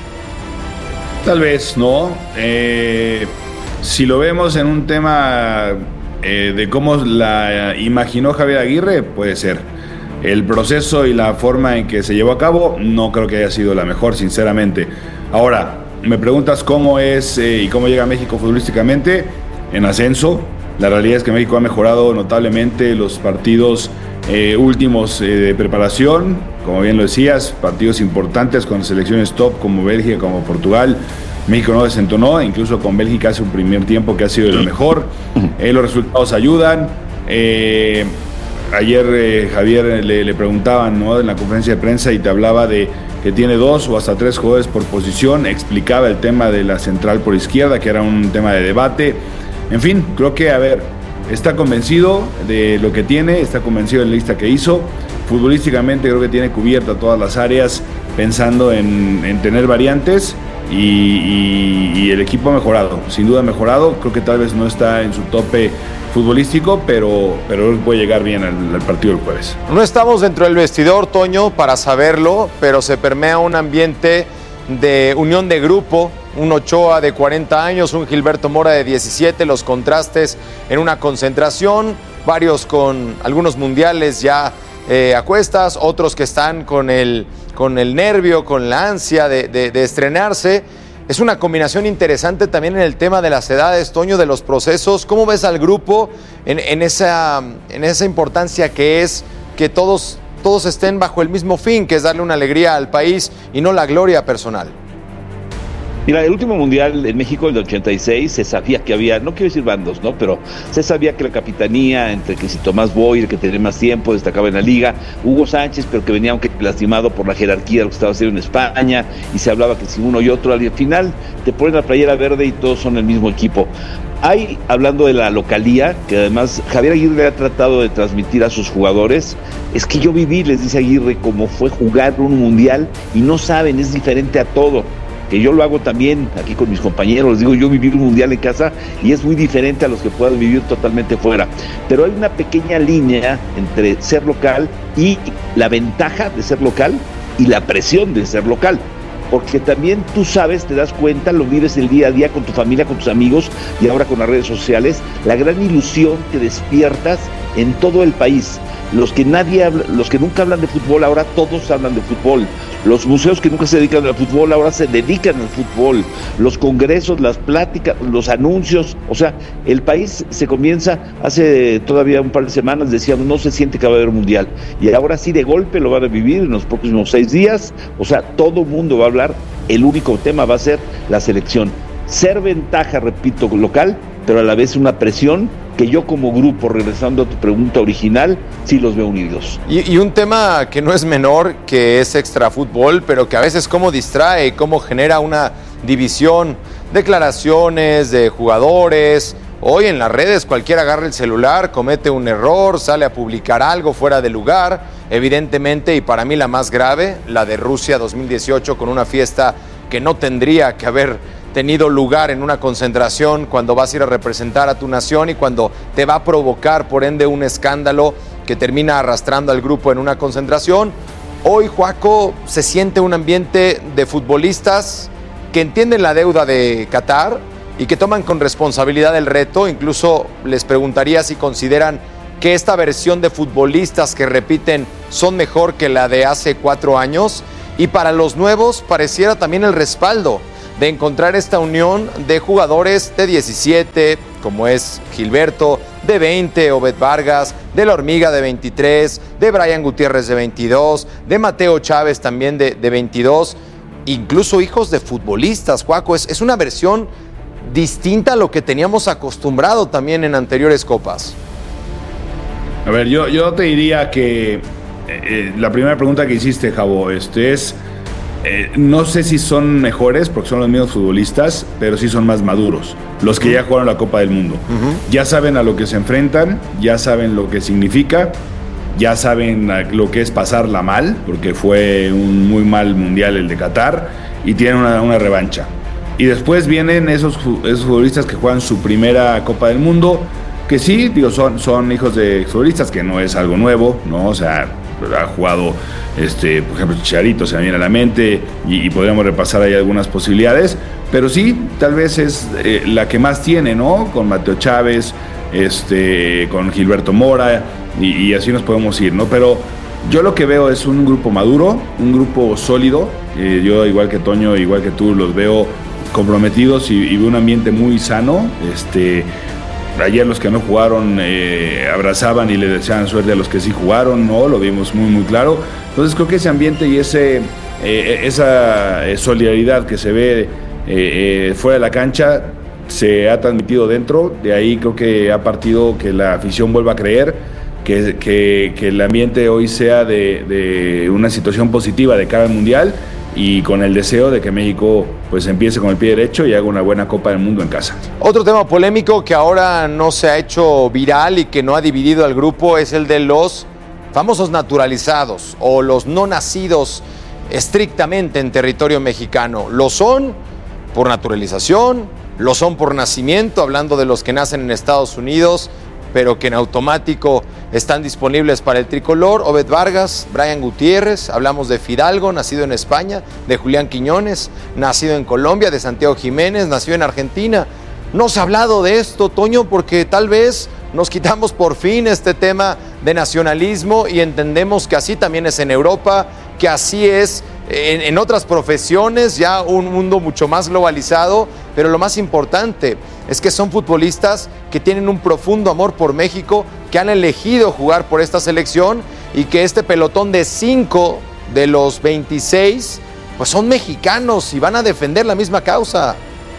Speaker 3: Tal vez, ¿no? Eh, si lo vemos en un tema eh, de cómo la imaginó Javier Aguirre, puede ser. El proceso y la forma en que se llevó a cabo no creo que haya sido la mejor, sinceramente. Ahora, me preguntas cómo es eh, y cómo llega a México futbolísticamente. En ascenso. La realidad es que México ha mejorado notablemente los partidos eh, últimos eh, de preparación. Como bien lo decías, partidos importantes con selecciones top como Bélgica, como Portugal. México no desentonó, incluso con Bélgica hace un primer tiempo que ha sido de lo mejor. Eh, los resultados ayudan. Eh, ayer eh, Javier le, le preguntaban, ¿no?, en la conferencia de prensa, y te hablaba de que tiene dos o hasta tres jugadores por posición. Explicaba el tema de la central por izquierda, que era un tema de debate. En fin, creo que, a ver, está convencido de lo que tiene, está convencido de la lista que hizo. Futbolísticamente creo que tiene cubierta todas las áreas, pensando en, en tener variantes, y, y, y el equipo ha mejorado, sin duda ha mejorado. Creo que tal vez no está en su tope futbolístico, pero, pero puede llegar bien al, al partido del jueves.
Speaker 1: No estamos dentro del vestidor, Toño, para saberlo, pero se permea un ambiente de unión de grupo. Un Ochoa de cuarenta años, un Gilberto Mora de diecisiete, los contrastes en una concentración, varios con algunos mundiales ya eh, a cuestas, otros que están con el, con el nervio, con la ansia de, de, de estrenarse. Es una combinación interesante también en el tema de las edades, Toño, de los procesos. ¿Cómo ves al grupo en, en, esa, en esa importancia que es que todos, todos estén bajo el mismo fin, que es darle una alegría al país y no la gloria personal?
Speaker 2: Mira, el último mundial en México, el del ochenta y seis, se sabía que había, no quiero decir bandos, ¿no? Pero se sabía que la capitanía, entre que si Tomás Boy, que tenía más tiempo, destacaba en la liga, Hugo Sánchez, pero que venía aunque lastimado por la jerarquía de lo que estaba haciendo en España, y se hablaba que si uno y otro, al final te ponen la playera verde y todos son el mismo equipo. Hay, hablando de la localía, que además Javier Aguirre ha tratado de transmitir a sus jugadores, es que yo viví, les dice Aguirre, cómo fue jugar un mundial, y no saben, es diferente a todo. Que yo lo hago también aquí con mis compañeros, les digo, yo viví un mundial en casa y es muy diferente a los que puedan vivir totalmente fuera, pero hay una pequeña línea entre ser local y la ventaja de ser local y la presión de ser local, porque también tú sabes, te das cuenta, lo vives el día a día con tu familia, con tus amigos y ahora con las redes sociales, la gran ilusión que despiertas en todo el país. Los que nadie habla, los que nunca hablan de fútbol, ahora todos hablan de fútbol. Los museos que nunca se dedican al fútbol, ahora se dedican al fútbol. Los congresos, las pláticas, los anuncios. O sea, el país se comienza, hace todavía un par de semanas decíamos, no se siente que va a haber un mundial. Y ahora sí, de golpe lo van a vivir en los próximos seis días. O sea, todo el mundo va a hablar. El único tema va a ser la selección. Ser ventaja, repito, local, pero a la vez una presión que yo como grupo, regresando a tu pregunta original, sí los veo unidos.
Speaker 1: Y, y un tema que no es menor, que es extrafútbol, pero que a veces cómo distrae, cómo genera una división, declaraciones de jugadores. Hoy en las redes cualquiera agarra el celular, comete un error, sale a publicar algo fuera de lugar, evidentemente, y para mí la más grave, la de Rusia dos mil dieciocho, con una fiesta que no tendría que haber tenido lugar en una concentración, cuando vas a ir a representar a tu nación y cuando te va a provocar, por ende, un escándalo que termina arrastrando al grupo en una concentración. Hoy, Juaco, se siente un ambiente de futbolistas que entienden la deuda de Qatar y que toman con responsabilidad el reto. Incluso les preguntaría si consideran que esta versión de futbolistas que repiten son mejor que la de hace cuatro años. Y para los nuevos pareciera también el respaldo de encontrar esta unión de jugadores de diecisiete, como es Gilberto, de veinte, Obed Vargas, de La Hormiga de veintitrés, de Brian Gutiérrez de veintidós, de Mateo Chávez también de, de veintidós. incluso hijos de futbolistas, Juaco. Es, es una versión distinta a lo que teníamos acostumbrado también en anteriores copas.
Speaker 3: A ver, yo, yo te diría que eh, la primera pregunta que hiciste, Javo, este es, eh, no sé si son mejores, porque son los mismos futbolistas, pero sí son más maduros, los que uh-huh. ya jugaron la Copa del Mundo. Uh-huh. Ya saben a lo que se enfrentan, ya saben lo que significa, ya saben lo que es pasarla mal, porque fue un muy mal mundial el de Qatar, y tienen una, una revancha. Y después vienen esos, esos futbolistas que juegan su primera Copa del Mundo, que sí, digo, son, son hijos de futbolistas, que no es algo nuevo, ¿no? O sea, ha jugado, este, por ejemplo, Chicharito se me viene a la mente, y, y podríamos repasar ahí algunas posibilidades, pero sí, tal vez es eh, la que más tiene, ¿no? Con Mateo Chávez, este, con Gilberto Mora, y, y así nos podemos ir, ¿no? Pero yo lo que veo es un grupo maduro, un grupo sólido, eh, yo igual que Toño, igual que tú, los veo comprometidos y, y veo un ambiente muy sano. Este, ayer los que no jugaron eh, abrazaban y le deseaban suerte a los que sí jugaron, ¿no? Lo vimos muy muy claro. Entonces creo que ese ambiente y ese eh, esa eh, solidaridad que se ve eh, eh, fuera de la cancha se ha transmitido dentro. De ahí creo que ha partido que la afición vuelva a creer que, que, que el ambiente hoy sea de, de una situación positiva de cara al Mundial, y con el deseo de que México pues empiece con el pie derecho y haga una buena Copa del Mundo en casa.
Speaker 1: Otro tema polémico que ahora no se ha hecho viral y que no ha dividido al grupo es el de los famosos naturalizados o los no nacidos estrictamente en territorio mexicano. Lo son por naturalización, lo son por nacimiento, hablando de los que nacen en Estados Unidos, pero que en automático están disponibles para el tricolor. Obed Vargas, Brian Gutiérrez, hablamos de Fidalgo, nacido en España, de Julián Quiñones, nacido en Colombia, de Santiago Jiménez, nacido en Argentina. No se ha hablado de esto, Toño, porque tal vez nos quitamos por fin este tema de nacionalismo y entendemos que así también es en Europa, que así es en, en otras profesiones, ya un mundo mucho más globalizado, pero lo más importante es que son futbolistas que tienen un profundo amor por México, que han elegido jugar por esta selección y que este pelotón de cinco de los veintiséis pues son mexicanos y van a defender la misma causa.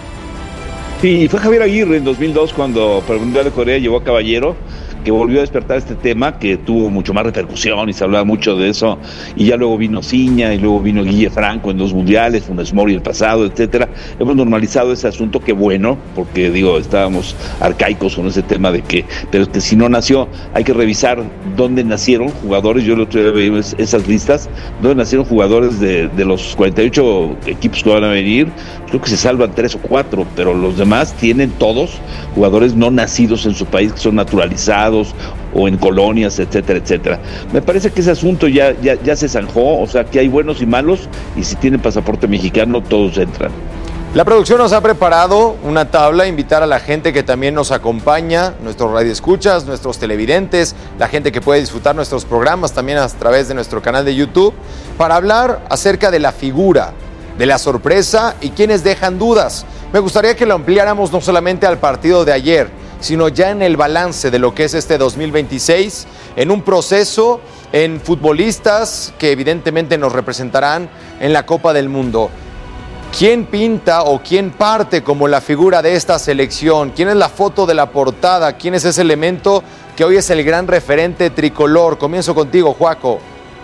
Speaker 2: Sí, fue Javier Aguirre en dos mil dos cuando para el Mundial de Corea llevó a Caballero, que volvió a despertar este tema, que tuvo mucho más repercusión y se hablaba mucho de eso, y ya luego vino Ciña, y luego vino Guille Franco en dos mundiales, Funes Mori el pasado, etcétera. Hemos normalizado ese asunto, que bueno, porque digo, estábamos arcaicos con ese tema de que, pero es que si no nació, hay que revisar dónde nacieron jugadores. Yo el otro día veía esas listas, dónde nacieron jugadores de, de los cuarenta y ocho equipos que van a venir. Creo que se salvan tres o cuatro, pero los demás tienen todos jugadores no nacidos en su país, que son naturalizados o en colonias, etcétera, etcétera. Me parece que ese asunto ya, ya, ya se zanjó, o sea que hay buenos y malos, y si tienen pasaporte mexicano todos entran.
Speaker 1: La producción nos ha preparado una tabla, invitar a la gente que también nos acompaña, nuestros radioescuchas, nuestros televidentes, la gente que puede disfrutar nuestros programas también a través de nuestro canal de YouTube, para hablar acerca de la figura, de la sorpresa y quienes dejan dudas. Me gustaría que lo ampliáramos no solamente al partido de ayer, sino ya en el balance de lo que es este dos mil veintiséis, en un proceso, en futbolistas que evidentemente nos representarán en la Copa del Mundo. ¿Quién pinta o quién parte como la figura de esta selección? ¿Quién es la foto de la portada? ¿Quién es ese elemento que hoy es el gran referente tricolor? Comienzo contigo, Juaco.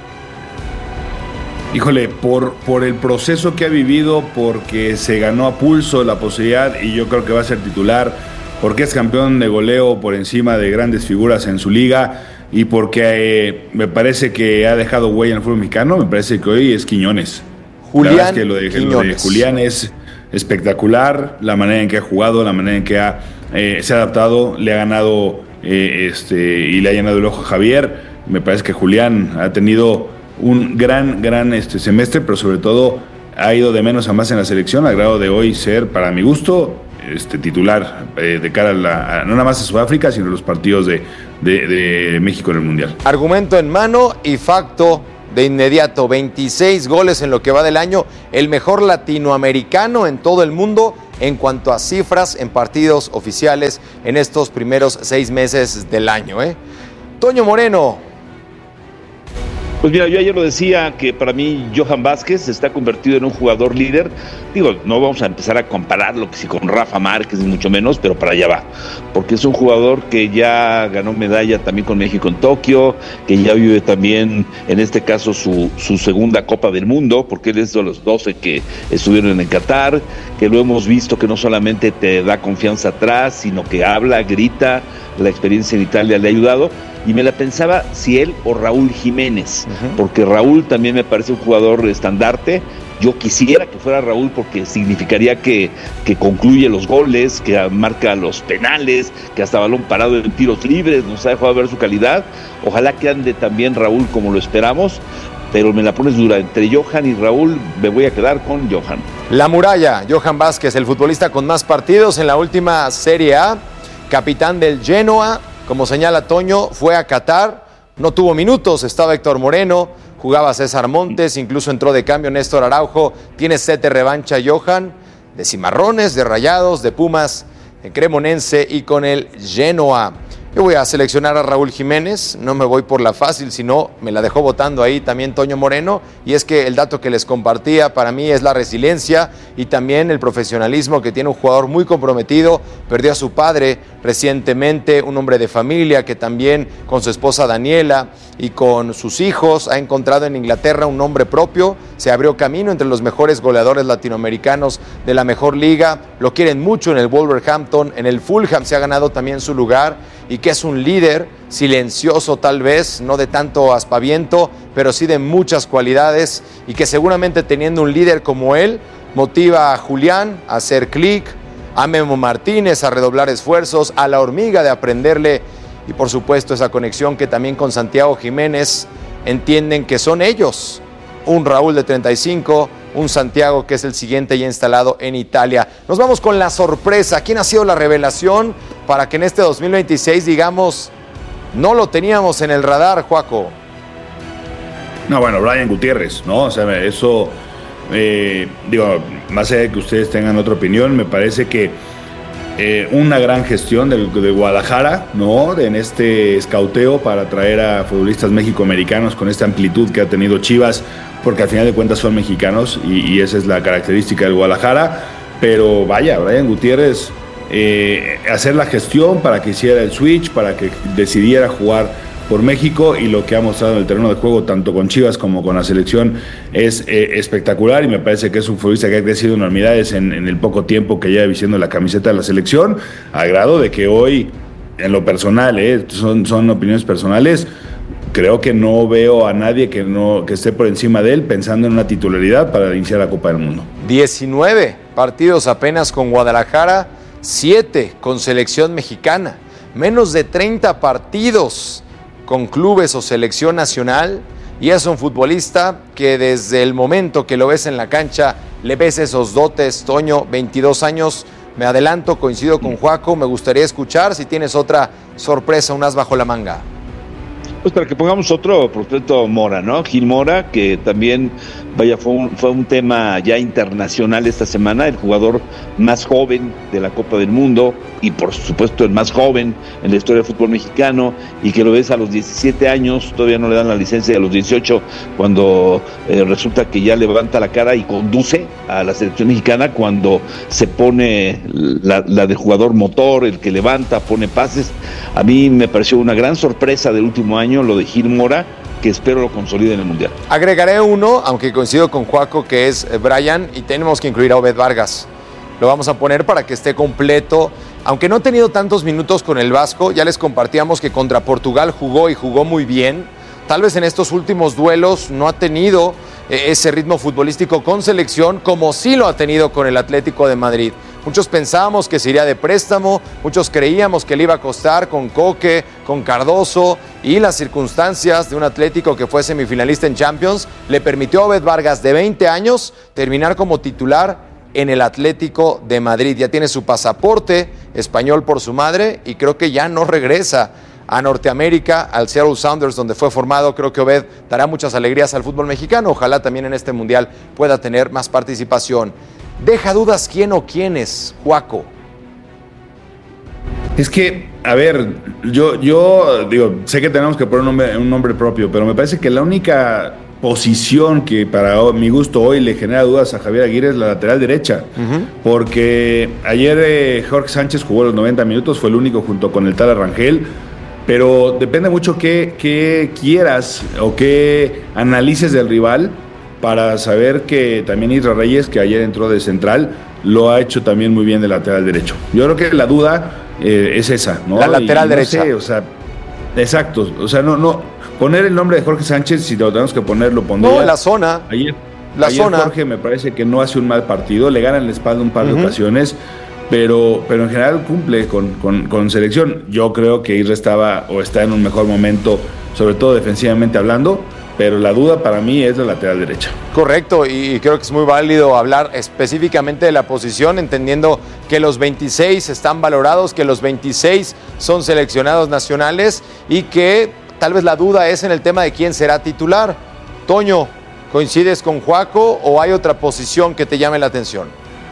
Speaker 3: Híjole, por, por el proceso que ha vivido, porque se ganó a pulso la posibilidad, y yo creo que va a ser titular, porque es campeón de goleo por encima de grandes figuras en su liga, y porque eh, me parece que ha dejado huella en el fútbol mexicano. Me parece que hoy es Quiñones.
Speaker 1: Julián
Speaker 3: la verdad es que lo de, lo de Julián es espectacular, la manera en que ha jugado, la manera en que ha, eh, se ha adaptado, le ha ganado eh, este, y le ha llenado el ojo a Javier. Me parece que Julián ha tenido un gran, gran este semestre, pero sobre todo ha ido de menos a más en la selección, al grado de hoy ser, para mi gusto, este titular eh, de cara a, la, a no nada más a Sudáfrica, sino a los partidos de, de, de México en el Mundial.
Speaker 1: Argumento en mano y facto de inmediato, veintiséis goles en lo que va del año, el mejor latinoamericano en todo el mundo en cuanto a cifras en partidos oficiales en estos primeros seis meses del año, ¿eh? Toño Moreno,
Speaker 2: Pues mira, yo ayer lo decía que para mí Johan Vázquez se está convertido en un jugador líder. Digo, no vamos a empezar a compararlo que si con Rafa Márquez ni mucho menos, pero para allá va. Porque es un jugador que ya ganó medalla también con México en Tokio, que ya vive también, en este caso, su, su segunda Copa del Mundo, porque él es de los doce que estuvieron en Qatar, que lo hemos visto que no solamente te da confianza atrás, sino que habla, grita. La experiencia en Italia le ha ayudado. Y me la pensaba si él o Raúl Jiménez, uh-huh. porque Raúl también me parece un jugador estandarte. Yo quisiera que fuera Raúl porque significaría que, que concluye los goles, que marca los penales, que hasta balón parado en tiros libres, nos ha dejado ver su calidad. Ojalá que ande también Raúl como lo esperamos, pero me la pones dura. Entre Johan y Raúl me voy a quedar con Johan.
Speaker 1: La muralla, Johan Vázquez, el futbolista con más partidos en la última Serie A, capitán del Genoa. Como señala Toño, fue a Qatar, no tuvo minutos, estaba Héctor Moreno, jugaba César Montes, incluso entró de cambio Néstor Araujo. Tiene sed de revancha Johan, de Cimarrones, de Rayados, de Pumas, en Cremonense y con el Genoa. Yo voy a seleccionar a Raúl Jiménez, no me voy por la fácil, sino me la dejó votando ahí también Toño Moreno, y es que el dato que les compartía para mí es la resiliencia y también el profesionalismo que tiene un jugador muy comprometido. Perdió a su padre recientemente, un hombre de familia que también con su esposa Daniela y con sus hijos ha encontrado en Inglaterra un nombre propio, se abrió camino entre los mejores goleadores latinoamericanos de la mejor liga, lo quieren mucho en el Wolverhampton, en el Fulham se ha ganado también su lugar, y que es un líder silencioso tal vez, no de tanto aspaviento, pero sí de muchas cualidades, y que seguramente teniendo un líder como él, motiva a Julián a hacer clic, a Memo Martínez a redoblar esfuerzos, a la hormiga de aprenderle, y por supuesto esa conexión que también con Santiago Jiménez entienden que son ellos, un Raúl de treinta y cinco, un Santiago que es el siguiente ya instalado en Italia. Nos vamos con la sorpresa. ¿Quién ha sido la revelación para que en este dos mil veintiséis, digamos, no lo teníamos en el radar, Juaco?
Speaker 3: No, bueno, Brian Gutiérrez, ¿no? O sea, eso, eh, digo, más allá de que ustedes tengan otra opinión, me parece que eh, una gran gestión de, de Guadalajara, ¿no? De, en este escauteo para traer a futbolistas mexicoamericanos con esta amplitud que ha tenido Chivas, porque al final de cuentas son mexicanos y, y esa es la característica del Guadalajara. Pero vaya, Brian Gutiérrez, eh, hacer la gestión para que hiciera el switch, para que decidiera jugar por México, y lo que ha mostrado en el terreno de juego tanto con Chivas como con la selección es eh, espectacular, y me parece que es un futbolista que ha crecido enormidades en, en el poco tiempo que lleva vistiendo la camiseta de la selección, a grado de que hoy, en lo personal, eh, son, son opiniones personales, creo que no veo a nadie que, no, que esté por encima de él pensando en una titularidad para iniciar la Copa del Mundo.
Speaker 1: diecinueve partidos apenas con Guadalajara, siete con selección mexicana, menos de treinta partidos con clubes o selección nacional, y es un futbolista que desde el momento que lo ves en la cancha le ves esos dotes. Toño, veintidós años, me adelanto, coincido con Juaco, me gustaría escuchar si tienes otra sorpresa, un as bajo la manga.
Speaker 2: Pues para que pongamos otro, por supuesto, Mora, ¿no? Gil Mora, que también, vaya, fue un, fue un tema ya internacional esta semana, el jugador más joven de la Copa del Mundo, y por supuesto el más joven en la historia del fútbol mexicano, y que lo ves a los diecisiete años, todavía no le dan la licencia, a los dieciocho, cuando eh, resulta que ya levanta la cara y conduce a la selección mexicana, cuando se pone la, la de jugador motor, el que levanta, pone pases. A mí me pareció una gran sorpresa del último año lo de Gil Mora, que espero lo consolide en el Mundial.
Speaker 1: Agregaré uno, aunque coincido con Juaco, que es Brian, y tenemos que incluir a Obed Vargas. Lo vamos a poner para que esté completo. Aunque no ha tenido tantos minutos con el Vasco, ya les compartíamos que contra Portugal jugó y jugó muy bien. Tal vez en estos últimos duelos no ha tenido eh, ese ritmo futbolístico con selección como sí lo ha tenido con el Atlético de Madrid. Muchos pensábamos que se iría de préstamo, muchos creíamos que le iba a costar con Coque, con Cardoso, y las circunstancias de un Atlético que fue semifinalista en Champions le permitió a Obed Vargas, de veinte años, terminar como titular en el Atlético de Madrid. Ya tiene su pasaporte español por su madre y creo que ya no regresa a Norteamérica, al Seattle Sounders, donde fue formado. Creo que Obed dará muchas alegrías al fútbol mexicano. Ojalá también en este Mundial pueda tener más participación. Deja dudas quién o quiénes, Juaco.
Speaker 3: Es que, a ver, yo, yo digo, sé que tenemos que poner un nombre, un nombre propio, pero me parece que la única posición que para mi gusto hoy le genera dudas a Javier Aguirre es la lateral derecha, uh-huh. porque ayer eh, Jorge Sánchez jugó los noventa minutos, fue el único junto con el Tala Rangel, pero depende mucho qué, qué quieras o qué analices del rival para saber que también Isra Reyes, que ayer entró de central, lo ha hecho también muy bien de lateral derecho. Yo creo que la duda eh, es esa, ¿no?
Speaker 1: La lateral
Speaker 3: y,
Speaker 1: derecha.
Speaker 3: No sé, o sea, exacto, o sea, no, no, poner el nombre de Jorge Sánchez, si lo tenemos que poner, lo pondría.
Speaker 1: No, la zona.
Speaker 3: Ayer,
Speaker 1: la
Speaker 3: ayer
Speaker 1: zona.
Speaker 3: Jorge me parece que no hace un mal partido, le gana en la espalda un par uh-huh. de ocasiones, pero, pero en general cumple con, con, con selección. Yo creo que Isra estaba o está en un mejor momento, sobre todo defensivamente hablando, pero la duda para mí es la lateral derecha.
Speaker 1: Correcto, y creo que es muy válido hablar específicamente de la posición, entendiendo que los veintiséis están valorados, que los veintiséis son seleccionados nacionales y que tal vez la duda es en el tema de quién será titular. Toño, ¿coincides con Juaco o hay otra posición que te llame la atención?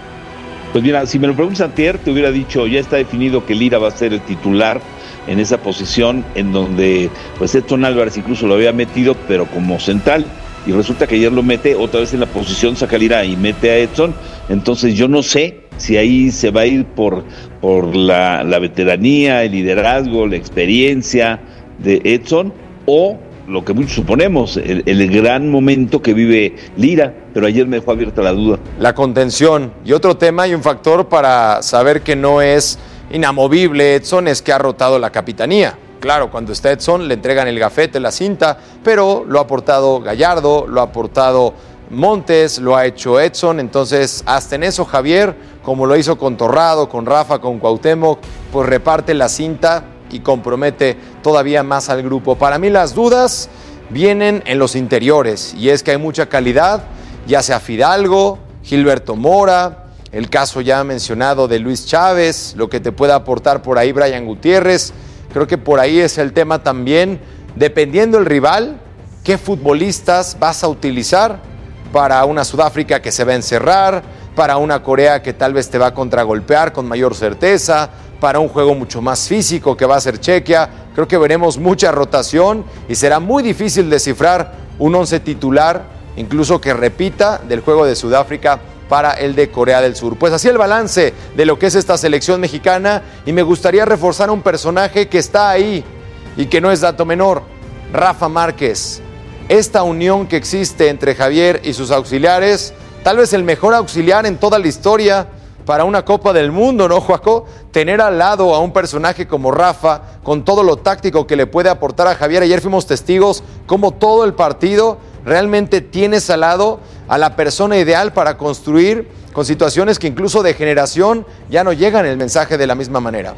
Speaker 2: Pues mira, si me lo preguntas antier, te hubiera dicho, ya está definido que Lira va a ser el titular en esa posición, en donde pues Edson Álvarez incluso lo había metido, pero como central, y resulta que ayer lo mete otra vez en la posición, saca Lira y mete a Edson. Entonces yo no sé si ahí se va a ir por, por la, la veteranía, el liderazgo, la experiencia de Edson, o lo que muchos suponemos, el, el gran momento que vive Lira, pero ayer me dejó abierta la duda.
Speaker 1: La contención. Y otro tema y un factor para saber que no es inamovible Edson es que ha rotado la capitanía. Claro, cuando está Edson le entregan el gafete, la cinta, pero lo ha aportado Gallardo, lo ha aportado Montes, lo ha hecho Edson. Entonces, hasta en eso Javier, como lo hizo con Torrado, con Rafa, con Cuauhtémoc, pues reparte la cinta y compromete todavía más al grupo. Para mí las dudas vienen en los interiores, y es que hay mucha calidad, ya sea Fidalgo, Gilberto Mora, el caso ya mencionado de Luis Chávez, lo que te pueda aportar por ahí Brian Gutiérrez. Creo que por ahí es el tema también, dependiendo el rival, qué futbolistas vas a utilizar para una Sudáfrica que se va a encerrar, para una Corea que tal vez te va a contragolpear con mayor certeza, para un juego mucho más físico que va a ser Chequia. Creo que veremos mucha rotación y será muy difícil descifrar un once titular, incluso que repita del juego de Sudáfrica para el de Corea del Sur. Pues así el balance de lo que es esta selección mexicana, y me gustaría reforzar un personaje que está ahí y que no es dato menor, Rafa Márquez. Esta unión que existe entre Javier y sus auxiliares, tal vez el mejor auxiliar en toda la historia para una Copa del Mundo, ¿no, Juaco? Tener al lado a un personaje como Rafa, con todo lo táctico que le puede aportar a Javier. Ayer fuimos testigos cómo todo el partido realmente tienes al lado a la persona ideal para construir con situaciones que incluso de generación ya no llegan el mensaje de la misma manera.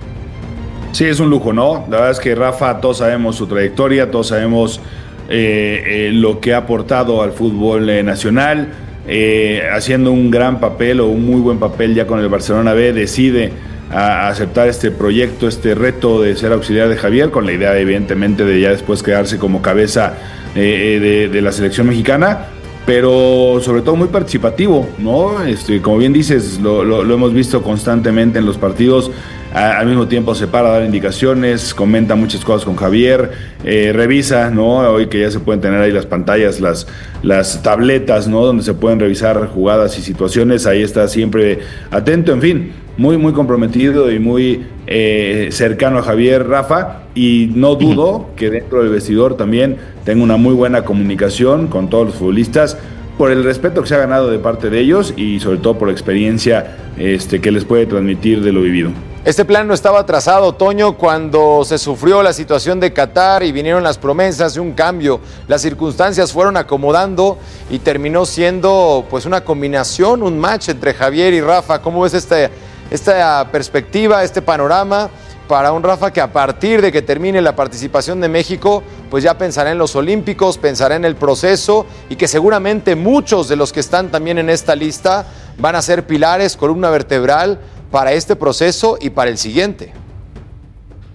Speaker 3: Sí, es un lujo, ¿no? La verdad es que Rafa, todos sabemos su trayectoria, todos sabemos eh, eh, lo que ha aportado al fútbol eh, nacional, eh, haciendo un gran papel o un muy buen papel ya con el Barcelona B, decide a, a aceptar este proyecto, este reto de ser auxiliar de Javier, con la idea evidentemente de ya después quedarse como cabeza eh, de, de la selección mexicana, pero sobre todo muy participativo, ¿no? Este, como bien dices, lo, lo, lo hemos visto constantemente en los partidos. A, al mismo tiempo se para a dar indicaciones, comenta muchas cosas con Javier, eh, revisa, ¿no? Hoy que ya se pueden tener ahí las pantallas, las, las tabletas, ¿no? Donde se pueden revisar jugadas y situaciones, ahí está siempre atento, en fin, muy, muy comprometido y muy eh, cercano a Javier, Rafa, y no dudo que dentro del vestidor también tenga una muy buena comunicación con todos los futbolistas, por el respeto que se ha ganado de parte de ellos y sobre todo por la experiencia este, que les puede transmitir de lo vivido.
Speaker 1: Este plan no estaba trazado, Toño, cuando se sufrió la situación de Qatar y vinieron las promesas de un cambio. Las circunstancias fueron acomodando y terminó siendo pues una combinación, un match entre Javier y Rafa. ¿Cómo ves este, esta perspectiva, este panorama para un Rafa que a partir de que termine la participación de México, pues ya pensará en los Olímpicos, pensará en el proceso, y que seguramente muchos de los que están también en esta lista van a ser pilares, columna vertebral para este proceso y para el siguiente?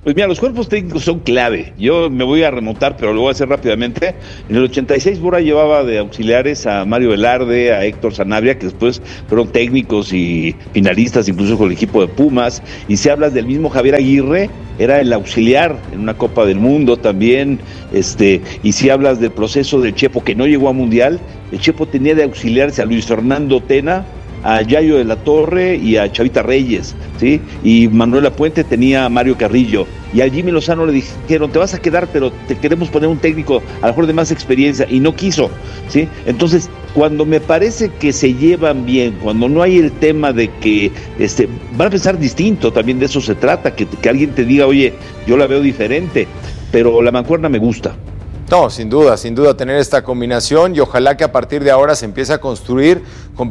Speaker 2: Pues mira, los cuerpos técnicos son clave. Yo me voy a remontar, pero lo voy a hacer rápidamente. En el ochenta y seis Bora llevaba de auxiliares a Mario Velarde, a Héctor Sanabria, que después fueron técnicos y finalistas, incluso con el equipo de Pumas. Y si hablas del mismo Javier Aguirre, era el auxiliar en una Copa del Mundo también. Este, y si hablas del proceso del Chepo, que no llegó a Mundial, el Chepo tenía de auxiliarse a Luis Fernando Tena, a Yayo de la Torre y a Chavita Reyes, ¿sí? Y Manuel Lapuente tenía a Mario Carrillo, y a Jimmy Lozano le dijeron, te vas a quedar, pero te queremos poner un técnico a lo mejor de más experiencia, y no quiso, ¿sí? Entonces, cuando me parece que se llevan bien, cuando no hay el tema de que este, van a pensar distinto, también de eso se trata, que, que alguien te diga, oye, yo la veo diferente, pero la mancuerna me gusta.
Speaker 1: No, sin duda, sin duda tener esta combinación, y ojalá que a partir de ahora se empiece a construir con